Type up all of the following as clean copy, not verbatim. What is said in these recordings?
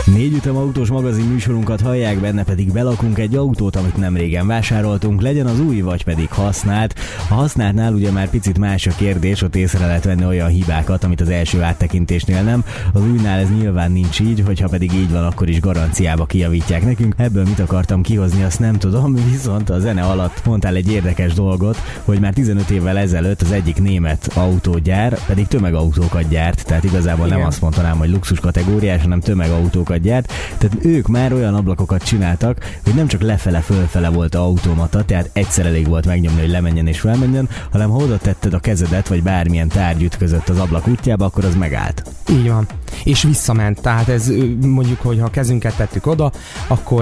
Négyütem autós magazin műsorunkat hallják, benne pedig belakunk egy autót, amit nem régen vásároltunk, legyen az új, vagy pedig használt. A használtnál ugye már picit más a kérdés, ott észre lehet venni olyan hibákat, amit az első áttekintésnél nem. Az újnál ez nyilván nincs így, hogyha pedig így van, akkor is garanciába kijavítják nekünk. Ebből mit akartam kihozni, azt nem tudom, viszont a zene alatt mondtál egy érdekes dolgot, hogy már 15 évvel ezelőtt az egyik német autógyár pedig tömegautókat gyárt, tehát igazából nem azt mondanám, hogy luxus kategóriás, hanem tömegautókat gyárt. Tehát ők már olyan ablakokat csináltak, hogy nem csak lefele-fölfele volt automata, tehát egyszer elég volt megnyomni, hogy lemenjen és felmenjen, hanem ha oda tetted a kezedet, vagy bármilyen tárgy ütközött az ablak útjába, akkor az megállt. Így van. És visszament. Tehát ez mondjuk, hogy ha a kezünket tettük oda, akkor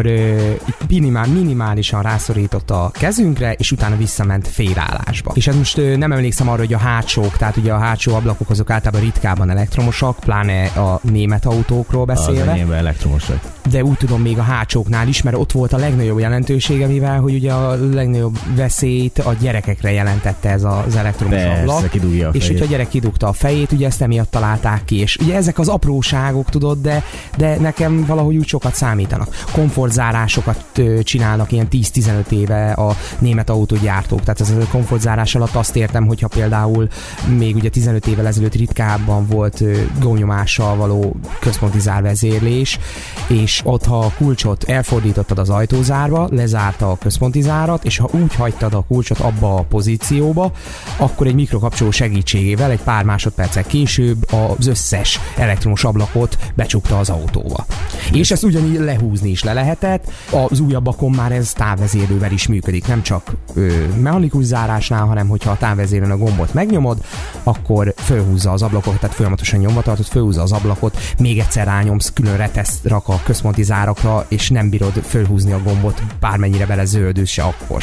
minimálisan rászorított a kezünkre, és utána visszament félállásba. És ez most nem emlékszem arra, hogy a hátsók, tehát ugye a hátsó ablakok azok általában ritkábban elektromosak, pláne a német autókról beszélve. Az enyémben elektromosak. De úgy tudom még a hátsóknál is, mert ott volt a legnagyobb jelentősége, mivel hogy ugye a legnagyobb veszélyt a gyerekekre jelentette ez az elektromos ablak. És hogyha a gyerek kidugta a fejét, ugye ezt emiatt találták ki. És ugye ezek az apróságok, tudod, de nekem valahogy úgy sokat számítanak. Komfortzárásokat csinálnak ilyen 10-15 éve a német autógyártók. Tehát ez a komfortzárás alatt azt értem, hogyha például még ugye 15 évvel ezelőtt ritkábban volt gomnyomással való központi zárvezérlés, és ott, ha a kulcsot elfordítottad az ajtózárba, lezárta a központi zárat, és ha úgy hagytad a kulcsot abba a pozícióba, akkor egy mikrokapcsoló segítségével egy pár másodperccel később az összes elektromos ablakot becsukta az autóba. És ezt ugyanígy lehúzni is le lehetett. Az újabbakon már ez távvezérlővel is működik, nem csak mechanikus zárásnál, hanem hogyha a távvezérlőn a gombot megnyomod, akkor fölhúzza az ablakot, tehát folyamatosan nyomva tartod, fölhúzza az ablakot, még egyszer rányomsz, külön reteszt rak a központi zárakra, és nem bírod fölhúzni a gombot, bármennyire bele zöldülsz, se akkor.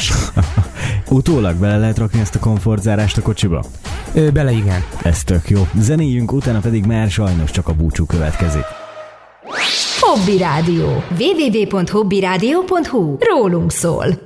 Utólag bele lehet rakni ezt a komfortzárást a kocsiba? Bele igen. Ez tök jó. Zenéljünk, utána pedig már sajnos csak a búcsú következik. Hobby Rádió. www.hobbyradio.hu. Rólunk szól.